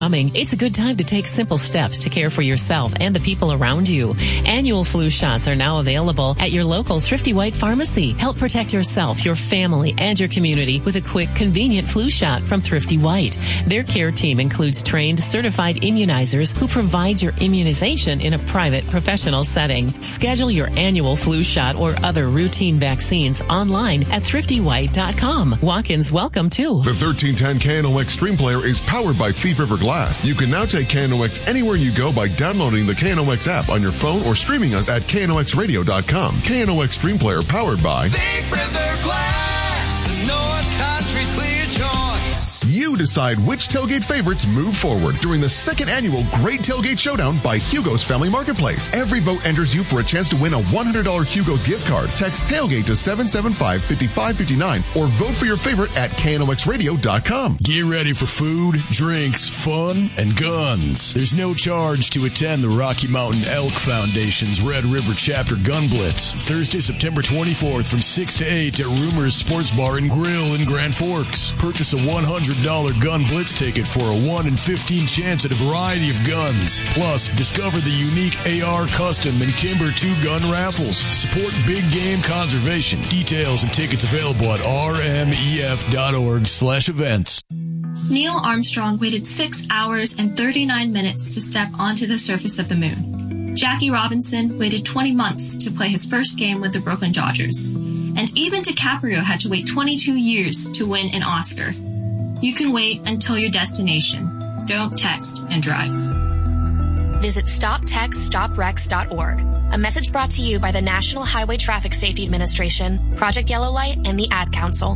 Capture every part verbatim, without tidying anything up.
It's a good time to take simple steps to care for yourself and the people around you. Annual flu shots are now available at your local Thrifty White pharmacy. Help protect yourself, your family, and your community with a quick, convenient flu shot from Thrifty White. Their care team includes trained, certified immunizers who provide your immunization in a private, professional setting. Schedule your annual flu shot or other routine vaccines online at thrifty white dot com. Walk-ins welcome, too. The thirteen ten K N O X Stream Player is powered by Thief River Glass. You can now take K N O X anywhere you go by downloading the K N O X app on your phone or streaming us at K N O X radio dot com. K N O X Stream Player powered by Thief River Glass, North Country's clear choice. You decide which tailgate favorites move forward during the second annual Great Tailgate Showdown by Hugo's Family Marketplace. Every vote enters you for a chance to win a one hundred dollars Hugo's gift card. Text tailgate to seven seven five, five five five nine or vote for your favorite at K N O X radio dot com. Get ready for food, drinks, fun, and guns. There's no charge to attend the Rocky Mountain Elk Foundation's Red River Chapter Gun Blitz, Thursday, September twenty-fourth from six to eight at Rumors Sports Bar and Grill in Grand Forks. Purchase a one hundred dollars Gun Blitz ticket for a one in fifteen chance at a variety of guns. Plus, discover the unique A R Custom and Kimber two-gun raffles. Support big game conservation. Details and tickets available at r m e f dot org slash events. Neil Armstrong waited six hours and thirty-nine minutes to step onto the surface of the moon. Jackie Robinson waited twenty months to play his first game with the Brooklyn Dodgers. And even DiCaprio had to wait twenty-two years to win an Oscar. You can wait until your destination. Don't text and drive. Visit stop text stop wrecks dot org. A message brought to you by the National Highway Traffic Safety Administration, Project Yellow Light, and the Ad Council.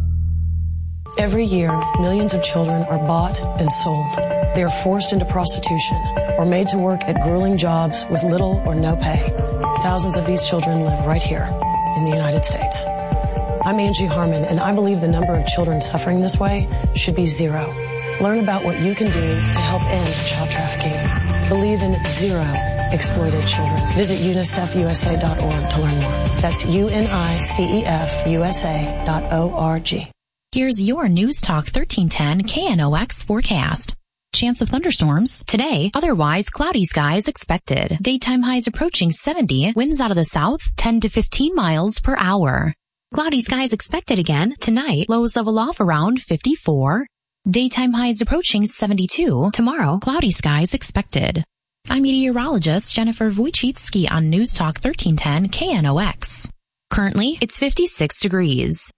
Every year, millions of children are bought and sold. They are forced into prostitution or made to work at grueling jobs with little or no pay. Thousands of these children live right here in the United States. I'm Angie Harmon, and I believe the number of children suffering this way should be zero. Learn about what you can do to help end child trafficking. Believe in zero exploited children. Visit unicef u s a dot org to learn more. That's U N I C E F U S A dot O R G. Here's your News Talk thirteen ten K N O X forecast. Chance of thunderstorms today, otherwise cloudy skies expected. Daytime highs approaching seventy, winds out of the south ten to fifteen miles per hour. Cloudy skies expected again tonight, lows level off around fifty-four. Daytime highs approaching seventy-two, tomorrow cloudy skies expected. I'm meteorologist Jennifer Wojcicki on News Talk thirteen ten K N O X. Currently, it's fifty-six degrees.